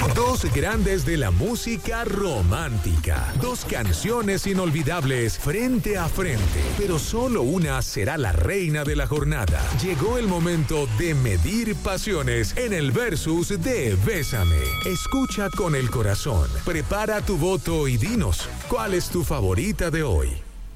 Dos grandes de la música romántica. Dos canciones inolvidables frente a frente. Pero solo una será la reina de la jornada. Llegó el momento de medir pasiones en el versus de Bésame. Escucha con el corazón. Prepara tu voto y dinos, ¿cuál es tu favorita de hoy?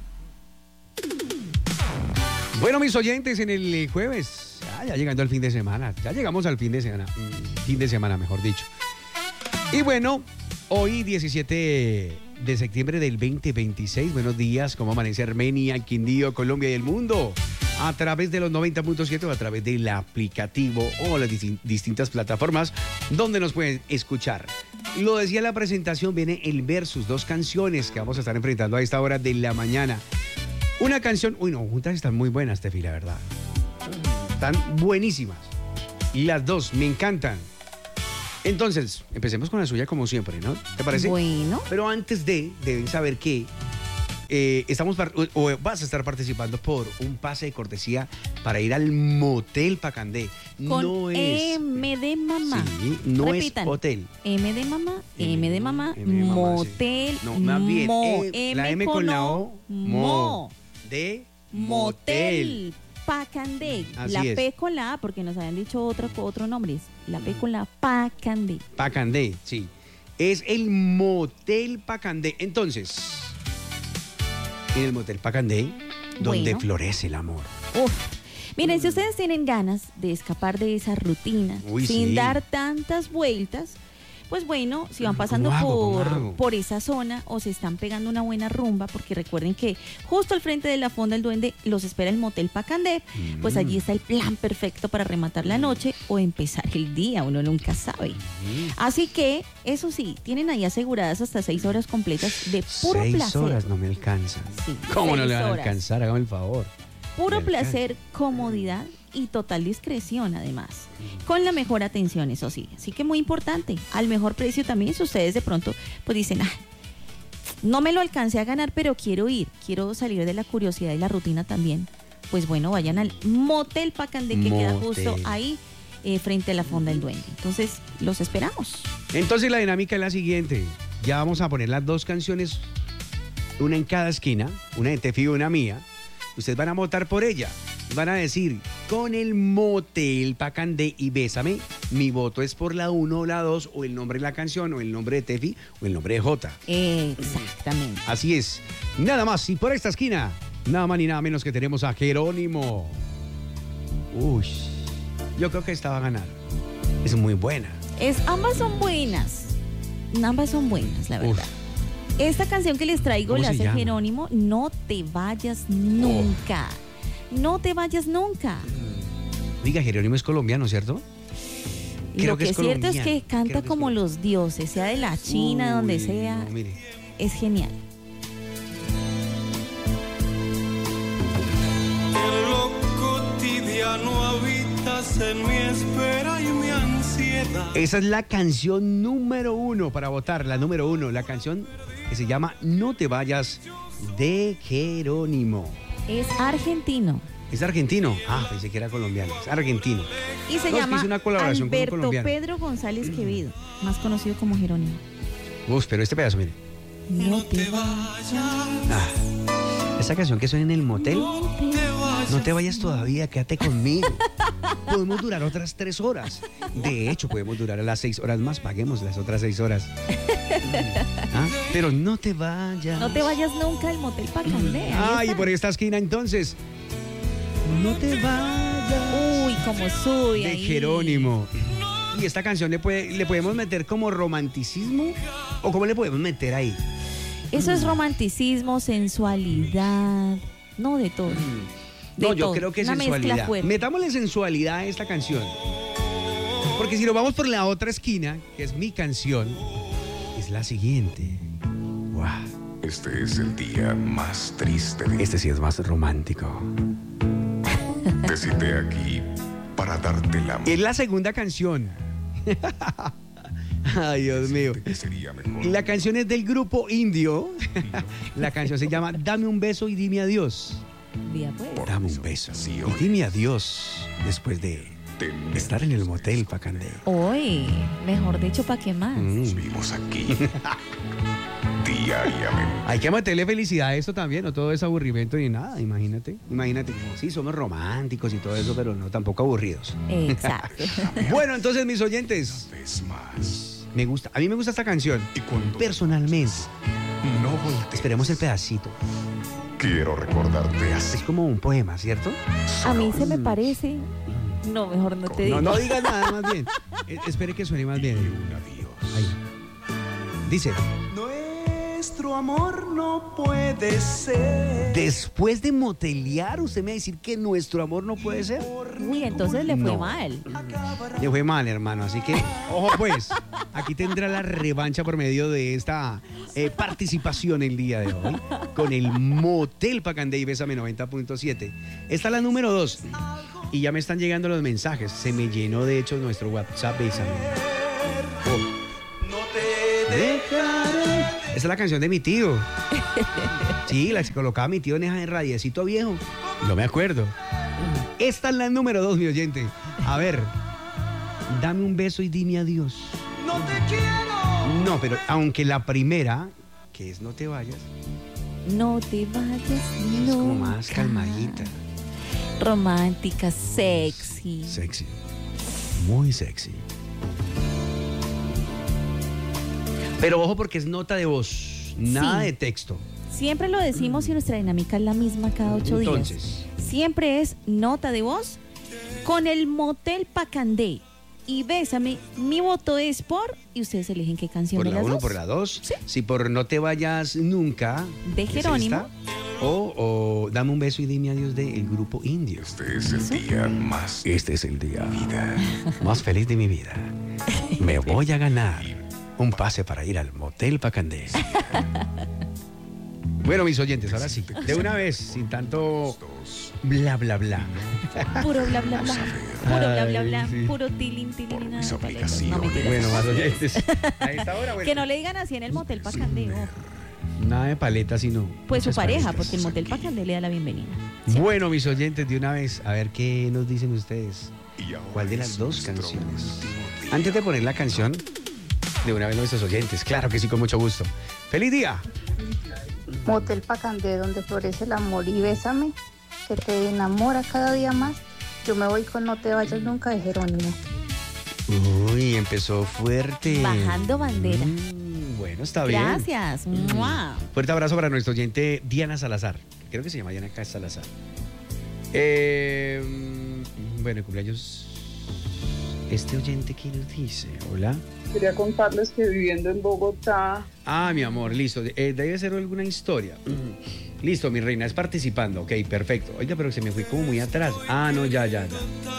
Bueno, mis oyentes, en el jueves, ya llegando al fin de semana, ya llegamos al fin de semana, mejor dicho. Y bueno, hoy 17 de septiembre del 2026, buenos días, ¿cómo amanece Armenia, Quindío, Colombia y el mundo? A través de los 90.7 o a través del aplicativo o las distintas plataformas donde nos pueden escuchar. Lo decía en la presentación, viene el versus, dos canciones que vamos a estar enfrentando a esta hora de la mañana. Una canción, juntas están muy buenas, Tefi, la verdad. Están buenísimas. Y las dos me encantan. Entonces, empecemos con la suya como siempre, ¿no? ¿Te parece? Bueno. Pero antes deben saber que vas a estar participando por un pase de cortesía para ir al Motel Pacandé. Con no es M de mamá. Sí, no Repitan. es hotel. M de mamá, M de mamá, M de mamá, motel, sí. No, más bien, la M con la O, mo, de motel, Pacandé. Así La es. P con la A, porque nos habían dicho otro nombre. La P con la Pacandé. Pacandé, sí. Es el Motel Pacandé. Entonces, en el Motel Pacandé, donde Bueno. florece el amor. Uf. Miren, si ustedes tienen ganas de escapar de esa rutina Uy, sin sí. dar tantas vueltas, pues bueno, si van ¿Cómo pasando hago? por esa zona o se están pegando una buena rumba, porque recuerden que justo al frente de la Fonda del Duende los espera el Motel Pacandé, pues allí está el plan perfecto para rematar la noche o empezar el día, uno nunca sabe. Así que, eso sí, tienen ahí aseguradas hasta 6 horas completas de puro 6 placer. horas no me alcanzan. Sí, ¿Cómo no 6 le van a horas. alcanzar? Hágame el favor. Puro Me placer, comodidad y total discreción además. Con la mejor atención, eso sí. Así que muy importante, al mejor precio también, si ustedes de pronto pues dicen, no me lo alcancé a ganar, pero quiero ir, quiero salir de la curiosidad y la rutina también. Pues bueno, vayan al Motel Pacandé que queda justo ahí frente a la Fonda del Duende. Entonces, los esperamos. Entonces la dinámica es la siguiente. Ya vamos a poner las dos canciones, una en cada esquina, una de Tefi y una mía. Ustedes van a votar por ella. Van a decir, con el Motel Pacandé y Bésame, mi voto es por la 1 o la 2, o el nombre de la canción, o el nombre de Tefi, o el nombre de Jota. Exactamente. Así es. Nada más. Y por esta esquina, nada más ni nada menos que tenemos a Jerónimo. Uy, yo creo que esta va a ganar. Es muy buena. Ambas son buenas. Ambas son buenas, la verdad. Esta canción que les traigo ¿Cómo la se hace llama? Jerónimo, No te vayas nunca. No te vayas nunca. Diga, Jerónimo es colombiano, ¿cierto? Lo que es cierto es que colombiano. canta Creo que es como colombiano. los dioses, sea de la China, donde Uy, sea. no, mire. Es genial. En lo cotidiano habitas en mi espera y mi ansiedad. Esa es la canción número 1 para votar, la número 1, la canción que se llama No te vayas de Jerónimo. Es argentino. ¿Es argentino? Pensé que era colombiano. Es argentino. Y se No, es que llama hizo una colaboración con un Alberto colombiano. Pedro González Quevedo, más conocido como Jerónimo. Pero este pedazo, mire. No te vayas. Esa canción que suena en el motel. No te vayas todavía, quédate conmigo. Podemos durar otras 3 horas. De hecho, podemos durar a las 6 horas más. Paguemos las otras 6 horas. Pero no te vayas. No te vayas nunca al Motel Pacandé. Y por esta esquina entonces. No te vayas. Uy, como sube De ahí. Jerónimo. Y esta canción le podemos meter como romanticismo. ¿O cómo le podemos meter ahí? Eso es romanticismo, sensualidad, no de todo. No, yo creo que Una mezcla sensualidad. fuerte. Metámosle sensualidad a esta canción. Porque si nos vamos por la otra esquina, que es mi canción, es la siguiente. ¡Wow! Este es el día más triste de Este sí es más romántico. Te cité aquí para darte la Es la segunda canción. Ay, Dios mío. que sería mejor. La canción es del grupo Indio. La canción se llama Dame un beso y dime adiós. Vía pues. Dame un beso y dime adiós después de Estar en el motel Pacandé. Uy, mejor dicho, ¿para qué más? Vivimos aquí diariamente. Hay que meterle felicidad a esto también, no todo es aburrimiento ni nada, imagínate. Imagínate, como sí, somos románticos y todo eso, pero no, tampoco aburridos. Exacto. Bueno, entonces, mis oyentes, Es más. a mí me gusta esta canción, Y cuando personalmente. no voltees, Esperemos el pedacito. quiero recordarte Es así. como un poema, ¿cierto? A mí se me parece... No, mejor no te digo. No digas nada, más bien. Espere que suene más bien. Un adiós. Ahí. Dice, Nuestro amor no puede ser. después de motelear, usted me va a decir que nuestro amor no puede ser. Uy, entonces le fue No. mal. Le fue mal, hermano. Así que, ojo pues, aquí tendrá la revancha por medio de esta participación el día de hoy con el Motel Pacandé y Bésame 90.7. Esta es la número 2. Y ya me están llegando los mensajes. Se me llenó, de hecho, nuestro WhatsApp. Bésame. No te dejaré. Esa es la canción de mi tío. Sí, la que colocaba mi tío en ese radiecito viejo. No me acuerdo. Esta es la número 2, mi oyente. A ver, dame un beso y dime adiós. No te quiero. No, pero aunque la primera, que es No te vayas, No te vayas, es no. como más calmadita. Romántica, sexy. Sexy. Muy sexy. Pero ojo porque es nota de voz, nada Sí. de texto. Siempre lo decimos y nuestra dinámica es la misma cada 8 días. Entonces, Siempre es nota de voz con el Motel Pacandé. Y Bésame, mi voto es por... Y ustedes eligen qué canción por de la las 1, dos. por la 2. Sí. Si por No te vayas nunca. De es Jerónimo. esta, o Dame un beso y dime adiós del grupo Indio. Este es el día más Este es el día más feliz de mi vida. Me voy a ganar un pase para ir al Motel Pacandé. Bueno, mis oyentes, ahora sí, de una vez, sin tanto bla, bla, bla. Puro bla, bla, bla. Puro bla, bla, bla. Ay, sí. Puro tilín, tilín. mis No, obligaciones. mentiras. Bueno, más oyentes, a esta hora, bueno, Que no le digan así en el Motel Pacandé. ojo. nada de paletas, sino Pues su muchas pareja, paletas. porque el Motel Pacandé le da la bienvenida. Bueno, mis oyentes, de una vez, a ver qué nos dicen ustedes. Y ahora ¿Cuál de las es dos nuestro canciones? último día. Antes de poner la canción, de una vez nuestros oyentes, claro que sí, con mucho gusto. ¡Feliz día! Motel Pacandé, donde florece el amor, y Bésame, que te enamora cada día más. Yo me voy con No te vayas nunca de Jerónimo. Uy, empezó fuerte. Bajando bandera. Bueno, está bien. Gracias. ¡Mua! Fuerte abrazo para nuestro oyente Diana Salazar. Creo que se llama Diana Salazar. Bueno, cumpleaños. Este oyente, ¿qué nos dice? Hola. Quería contarles que viviendo en Bogotá, Ah, mi amor, listo. Debe ser alguna historia. Listo, mi reina, es participando. Ok, perfecto. Oiga, pero se me fui como muy atrás. Ah, no, ya. Ya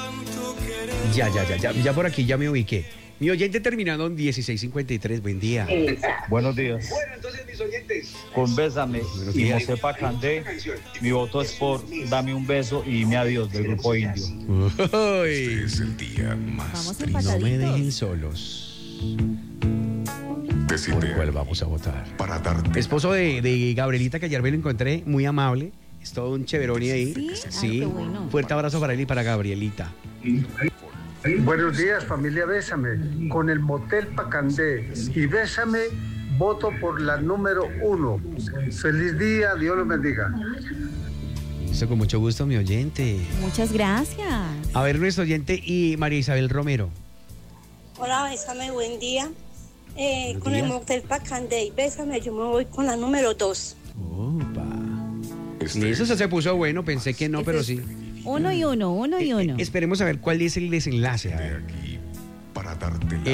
por aquí ya me ubiqué. Mi oyente terminando en 1653. Buen día. Buenos días. Bueno, entonces, mis oyentes. Con Bésame Buenos y días. José Pacandé, mi voto es por Dame un beso y Dime adiós del grupo Indio. Uy, Este es el día más Vamos triste. no me dejen empataditos. solos. Te ¿Por cité cuál vamos a votar? para darte Esposo de Gabrielita, que ayer me lo encontré, muy amable. Es todo un cheveroni ahí. ¿Sí? Ay, qué bueno. Fuerte abrazo para él y para Gabrielita. Buenos días, familia Bésame. Con el Motel Pacandé y Bésame, voto por la número 1. Feliz día, Dios los bendiga. Eso con mucho gusto, mi oyente. Muchas gracias. A ver, nuestro oyente y María Isabel Romero. Hola, Bésame, buen día. Buenos Con días. el Motel Pacandé y Bésame, yo me voy con la número 2. Opa. Este Y eso se puso bueno, pensé que no, pero sí. Uno y uno, uno y uno. Esperemos a ver cuál es el desenlace. A de ver. aquí para darte la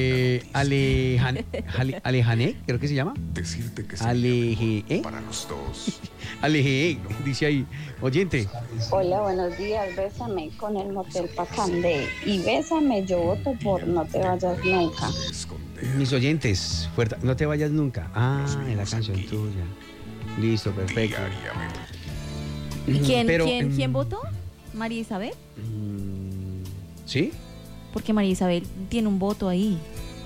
Alejané, creo que se llama. decirte que Aleje, ¿eh? para los dos. Aleje, dice ahí. Oyente, Hola, buenos días, Bésame, con el Motel Pacandé. Y Bésame, yo voto por No te vayas nunca. Esconder mis oyentes, fuerte, no te vayas nunca. Ah, es la canción tuya. Listo, perfecto. diariamente. ¿Quién, Pero, quién votó? ¿María Isabel? ¿Sí? Porque María Isabel tiene un voto ahí.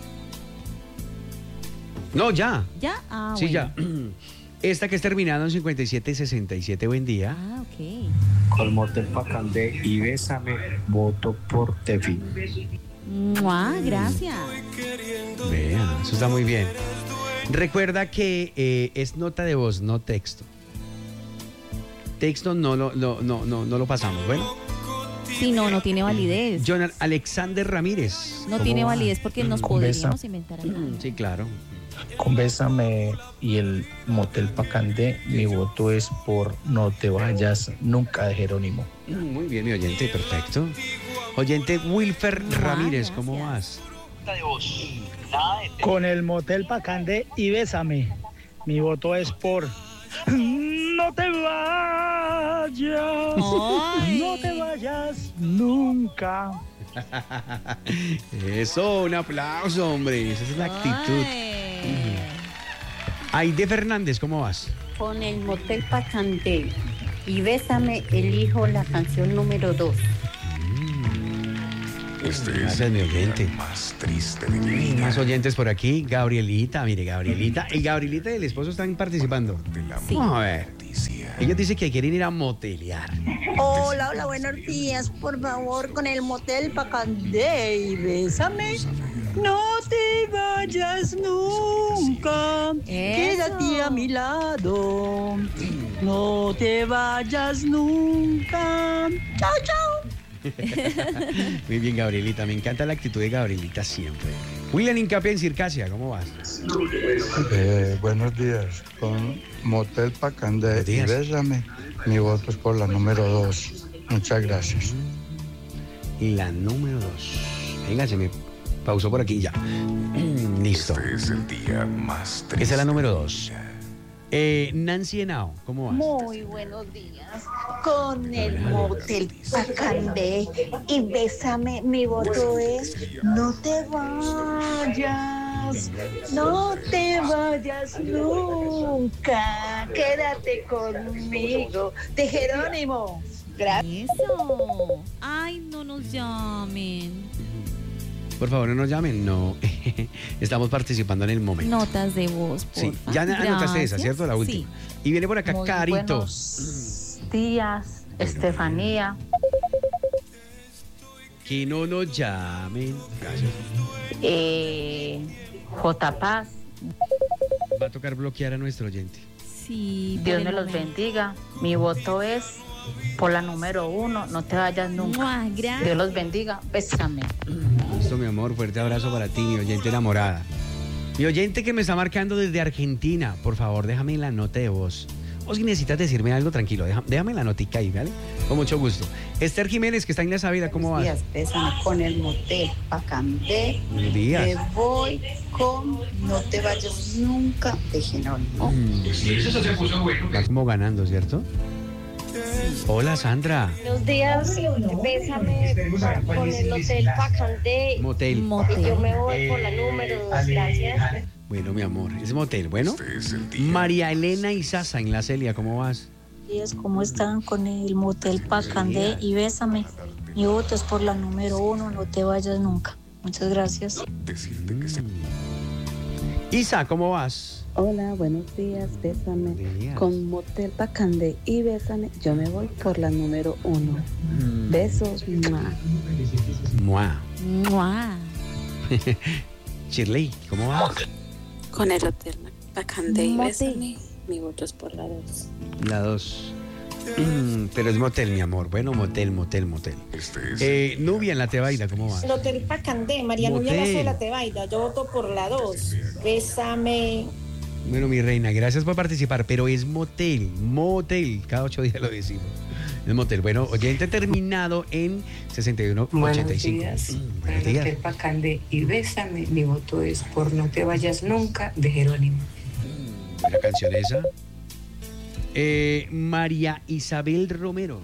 No, ya. ¿Ya? Ah, Sí, bueno. ya. Esta que es terminada en 5767, buen día. Ah, ok. Con Motel Pacandé y Bésame, voto por Tefi. Gracias. Vea, eso está muy bien. Recuerda que es nota de voz, no texto. Texto no lo pasamos, bueno. Sí, no tiene validez. Jonathan Alexander Ramírez. No tiene validez porque nos Con podríamos inventar algo. Sí, claro. Con Bésame y el Motel Pacandé, mi voto es por No te vayas nunca de Jerónimo. Muy bien, mi oyente, perfecto. Oyente Wilfer Ramírez, ¿cómo vas? Con el Motel Pacandé y Bésame, mi voto es por No te vayas, no te vayas nunca. Eso, un aplauso, hombre. Esa es la actitud. Aide Fernández, ¿cómo vas? Con el Motel Pacandé y Bésame, elijo la canción número 2. Este Gracias, es mi el oyente. día más triste de mi vida. Más oyentes por aquí. Gabrielita, mire, Gabrielita. Y Gabrielita y el esposo están participando. Sí. Vamos a ver. Ellos dicen que quieren ir a motelear. Hola, buenos días. Por favor, con el Motel Pacandé y Bésame. No te vayas nunca. Quédate a mi lado. No te vayas nunca. Chao, chao. Muy bien, Gabrielita. Me encanta la actitud de Gabrielita siempre. William Incapia en Circasia, ¿cómo vas? Buenos días. Con Motel Pacandé Buenos y días. Bésame, mi voto es por la número 2. Muchas gracias. Y la número 2. Venga, se me pausó por aquí ya. Listo. Este es el día más triste. Esa es la número 2. Nancy Henao, ¿cómo vas? Muy buenos días. Con el Motel Pacandé y Bésame, mi voto es No te vayas, no te vayas nunca, quédate conmigo, de Jerónimo. Gracias. Eso. Ay, no nos llamen. Por favor, no nos llamen. No. Estamos participando en el momento. Notas de voz, por Sí, favor. ya anotaste esa, Gracias. ¿cierto? La última. Sí. Y viene por acá Muy Carito. buenos días, Estefanía. Que no nos llamen. Gracias. J. Paz, Va a tocar bloquear a nuestro oyente. Sí. por Dios el me los momento. bendiga. Mi voto es por la número 1, no te vayas nunca. Gracias. Dios los bendiga, bésame. Listo, mi amor. Fuerte abrazo para ti, mi oyente enamorada. Mi oyente que me está marcando desde Argentina. Por favor, déjame la nota de voz. O si necesitas decirme algo, tranquilo. Déjame la notica ahí, ¿vale? Con mucho gusto. Esther Jiménez, que está en la sabida, ¿cómo vas? Buenos días, Bésame con el Motel Pacandé. Buenos días. Me voy con No te vayas nunca, de Jerónimo. Va como ganando, ¿cierto? Hola, Sandra. Buenos días, Bésame con el Hotel Pacandé. Motel. Y yo me voy por la número 2, gracias. Bueno, mi amor, es motel. Bueno, Este es el día. María Elena Izaza en la Celia, ¿cómo vas? Días, ¿cómo están con el Motel Pacandé y Bésame? Mi voto es por la número 1, no te vayas nunca. Muchas gracias. Decirte que se... Isa, ¿cómo vas? Hola, buenos días, Bésame. Buenos días. Con Motel Pacandé y Bésame, yo me voy por la número 1. Besos. ¡Mua! Mua. Mua. Shirley, ¿cómo vas? Con el Hotel Pacandé y Motel. Bésame, mi voto es por la 2. La 2. Pero es motel, mi amor. Bueno, motel. Este es Nubia en la Tebaida, ¿cómo vas? El Hotel Pacandé, María Nubia Motel. Gazo de la Tebaida, yo voto por la 2. Bésame. Bueno, mi reina, gracias por participar, pero es motel. Cada 8 días lo decimos. Es motel. Bueno, oyente terminado en 6185. Buenos días. Buenos Hotel días. Pacandé y Bésame, mi voto es por No te vayas nunca, de Jerónimo. Buena canción esa. María Isabel Romero.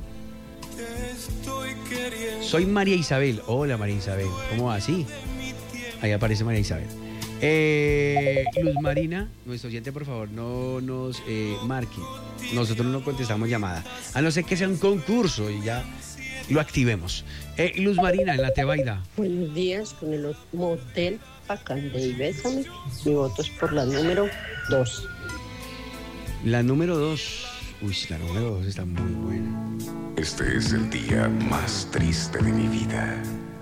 Soy María Isabel. Hola, María Isabel. ¿Cómo va? Sí. Ahí aparece María Isabel. Luz Marina, nuestro oyente, por favor, no nos marque. Nosotros no contestamos llamada. A no ser que sea un concurso y ya lo activemos. Luz Marina, en la Tebaida. Buenos días, con el Motel Pacandé y Bésame. Mi voto es por la número 2. La número 2. Uy, la número 2 está muy buena. Este es el día más triste de mi vida.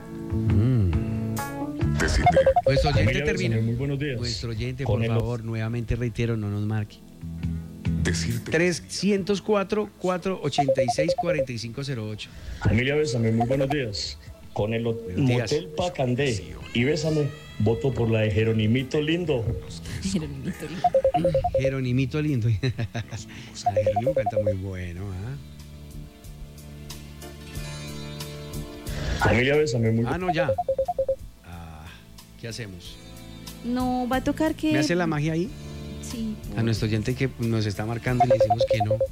Decirte. Nuestro oyente Familia termina. Bésame, muy buenos días. Nuestro oyente, Con por el- favor, nuevamente reitero, no nos marque. Decirte. 304-486-4508. Familia Bésame, muy buenos días. Con el días. Motel Pacandé y Bésame, voto por la de Jeronimito Lindo. Jeronimito lindo. Jeronimo canta muy bueno, ¿ah? Familia Bésame, muy Ah, no, ya. ¿Qué hacemos? No, va a tocar que... ¿Me hace la magia ahí? Sí. A nuestro oyente que nos está marcando y le decimos que no.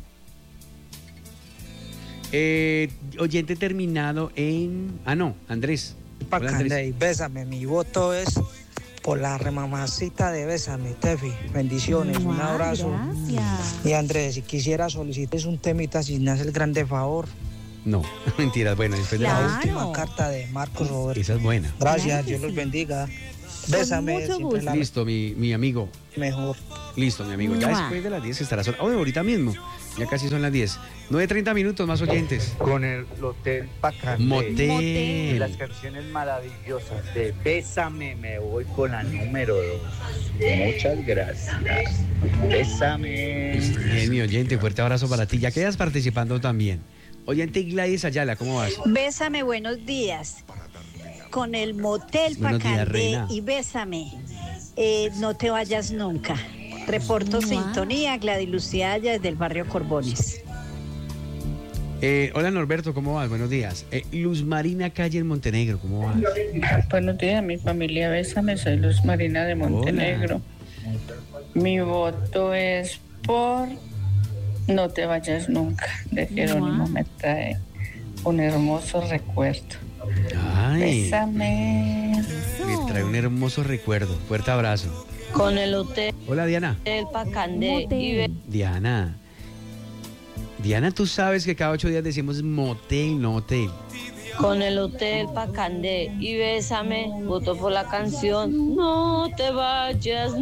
Oyente terminado en... Ah, no, Andrés. Hola, Andrés. Pacandé y Bésame, mi voto es por la remamacita de Bésame, Tefi. Bendiciones, un abrazo. Gracias. Y Andrés, si quisiera solicitar un temita, si me hace el grande favor. No, mentiras. Bueno, después de La la última carta de Marcos Roberto. Esa es buena. Gracias, Claro que Dios los sí. bendiga. Bésame, mucho siempre gusto. la Listo, mi amigo. mejor. Listo, mi amigo. Ya Mua. después de las 10 estará sola. Oh, ahorita mismo. Ya casi son las 10. 9:30 minutos más oyentes. Con el Hotel Pacandé. Motel. Y las canciones maravillosas de Bésame, me voy con la número 2. Muchas gracias. Bésame. Bien, mi oyente, fuerte abrazo para ti. Ya quedas participando también. Oyente Gladys Ayala, ¿cómo vas? Bésame, buenos días. Con el Motel Buenos días, Pacandé reina. y Bésame, no te vayas nunca. Reporto sintonía, Gladys Lucía Aya, desde el barrio Corbones. Hola Norberto, ¿cómo vas? Buenos días. Luz Marina Calle en Montenegro, ¿cómo vas? Buenos días, mi familia Bésame, soy Luz Marina de Montenegro. Mi voto es por No te vayas nunca, de Jerónimo. Me trae un hermoso recuerdo. Ay, Bésame. me trae un hermoso recuerdo. Fuerte abrazo. Con el Hotel Hola Diana. Pacandé y Diana. Diana, tú sabes que cada 8 días decimos motel, no hotel. con el Hotel Pacandé y Bésame, voto por la canción No te vayas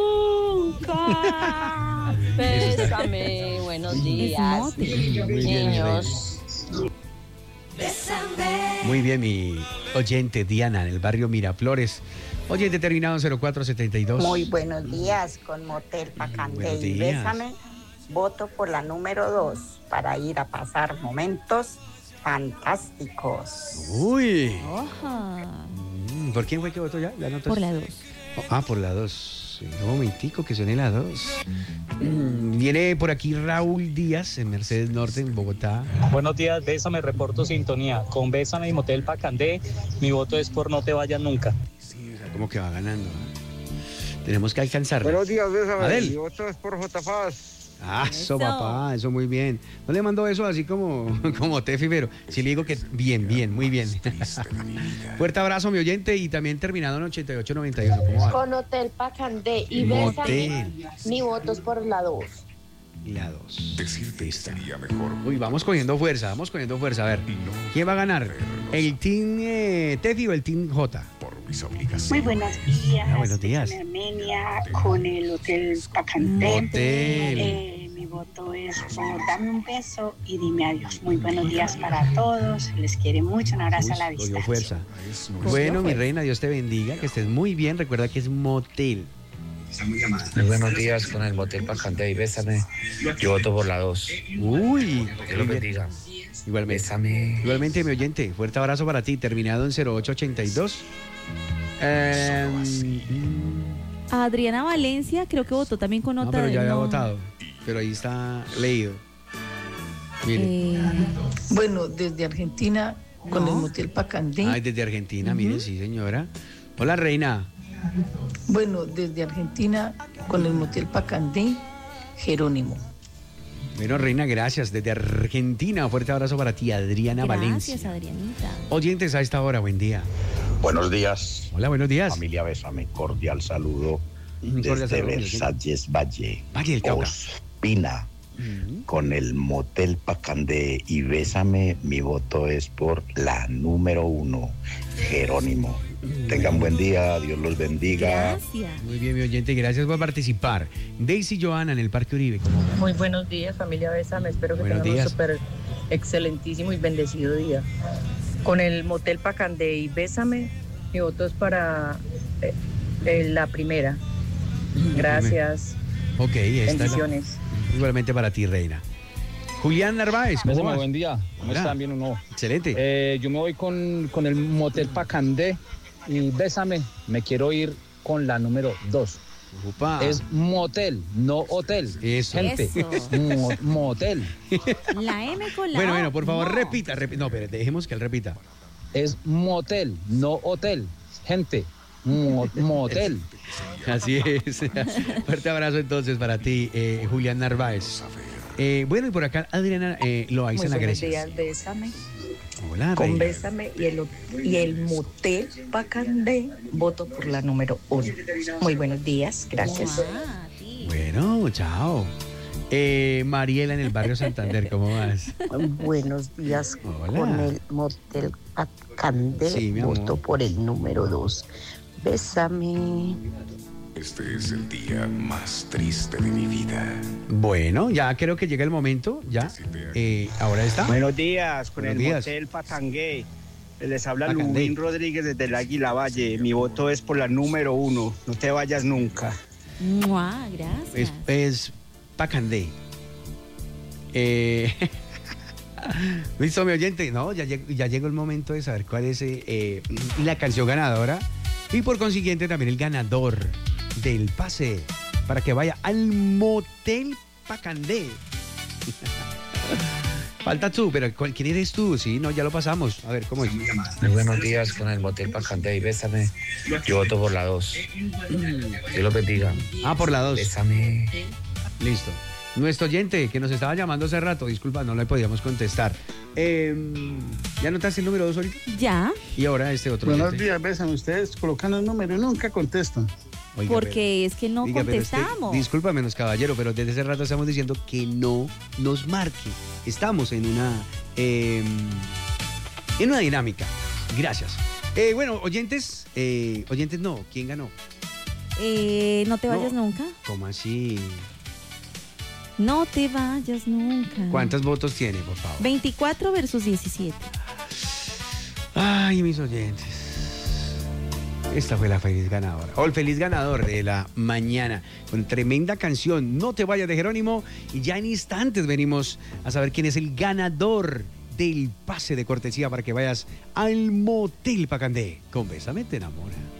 nunca. Bésame, buenos días, Muy bien, mi niños. Muy bien, mi oyente Diana, en el barrio Miraflores. Oyente terminado en 0472. Muy buenos días con Motel Pacandé Buenos y días. Bésame. Voto por la número 2 para ir a pasar momentos fantásticos. Uy. Oja. ¿Por quién fue que votó ya? ¿La notas? Por la 2. Por la 2. Un momentico que suene la 2. Viene por aquí Raúl Díaz en Mercedes Norte, en Bogotá. Buenos días, Bésame, reporto sintonía. Con Bésame y Motel Pacandé, mi voto es por No te vayas nunca. Sí, o sea, como que va ganando. Tenemos que alcanzar. Buenos días, Bésame. Adel. Mi voto es por JFAS. Eso, papá, eso muy bien. No le mando eso así como Tefi, pero sí le digo que bien, muy bien. Fuerte abrazo, mi oyente, y también terminado en 8891. ¿Cómo va? Con Hotel Pacandé y Motel. Bésame, mi voto es por la 2. La 2. Decirte sería mejor. Uy, vamos cogiendo fuerza. A ver, ¿quién va a ganar? ¿El Team Tefi o el Team J? Muy buenos días. Buenos días. Soy Armenia, con el Hotel Pacandé. Motel. Mi voto es por Dame un beso y dime adiós. Muy buenos días para todos. Les quiere mucho. Un abrazo a la Cogió distancia. fuerza. Bueno, mi reina, Dios te bendiga, que estés muy bien. Recuerda que es motel. Muy buenos días con el Motel Pacandé y Bésame. Yo voto por la 2. Uy, Dios los bendiga. Igualmente. Bésame. Igualmente, mi oyente, fuerte abrazo para ti, terminado en 0882. Adriana Valencia creo que votó también con No, nota pero ya había no. votado. Pero ahí está leído. Mire. Bueno, desde Argentina, con el Motel Pacandé. Ay, desde Argentina, mire, sí, señora. Hola, reina. Bueno, desde Argentina, con el Motel Pacandé, Jerónimo. Bueno, reina, gracias. Desde Argentina, fuerte abrazo para ti, Adriana Valencia. Gracias, Adrianita. Oyentes a esta hora, buen día. Buenos días. Hola, buenos días. Familia Bésame, cordial saludo Cordial desde saludo, Versalles Valle, Valle del Cauca. Ospina, con el Motel Pacandé y Bésame, mi voto es por la número 1, Jerónimo. Tengan buen día, Dios los bendiga. Gracias. Muy bien, mi oyente, gracias por participar. Daisy Joana en el Parque Uribe, ¿cómo va? Muy buenos días, familia Bésame. Espero que Buenos tengamos días. un súper excelentísimo y bendecido día. Con el Motel Pacandé y Bésame, mi voto es para la primera. Gracias. Ok, bendiciones. Igualmente para ti, reina. Julián Narváez, ¿cómo vas? Buen día, ¿cómo están? ¿Bien o no? Excelente. Yo me voy con el Motel Pacandé y Bésame, me quiero ir con la número 2. Upa. Es motel, no hotel. Eso. Gente, motel. La M con la Bueno, O. por favor, No. repita. No, pero dejemos que él repita. Es motel, no hotel. Gente, motel. Así es. Fuerte abrazo entonces para ti, Julián Narváez. Bueno, y por acá Adriana Loaiza Muy buenos Grecia. días, Bésame. Hola, Con reina. Bésame y el Motel Pacandé, voto por la número 1. Muy buenos días, gracias. Bueno, chao. Mariela en el barrio Santander, ¿cómo vas? Buenos días. Hola. Con el Motel Pacandé, Sí, mi amor. voto por el número 2. Bésame. Este es el día más triste de mi vida. Bueno, ya creo que llega el momento, ya. Ahora está. Buenos días, con Buenos el días. Motel Pacangué. Les habla Pacandé. Lubín Rodríguez desde el Águila Valle. Mi voto es por la número 1. No te vayas nunca. Mua, gracias. Es Pacandé. Listo, mi oyente. No, ya llegó el momento de saber cuál es la canción ganadora. Y por consiguiente también el ganador del pase para que vaya al Motel Pacandé. Falta tú, pero ¿quién eres tú? Sí, no, ya lo pasamos. A ver, ¿cómo es? Muy buenos días con el Motel Pacandé y Bésame. Yo voto por la 2. Dios los bendiga. Por la 2. Bésame. Listo. Nuestro oyente que nos estaba llamando hace rato, disculpa, no le podíamos contestar. ¿Ya notaste el número 2 ahorita? Ya. Y ahora este otro Buenos oyente. días, Bésame. Ustedes colocan el número y nunca contestan. Oiga, Porque es que no Oiga, pero es que, contestamos. discúlpamenos, caballero, pero desde ese rato estamos diciendo que no nos marque. Estamos en una dinámica. Gracias. Bueno, oyentes no. ¿Quién ganó? No te vayas nunca. ¿Cómo así? No te vayas nunca. ¿Cuántos votos tiene, por favor? 24 versus 17. Ay, mis oyentes. Esta fue la feliz ganadora. O el feliz ganador de la mañana. Con tremenda canción. No te vayas, de Jerónimo. Y ya en instantes venimos a saber quién es el ganador del pase de cortesía para que vayas al Motel Pacandé. Con Bésame te enamora.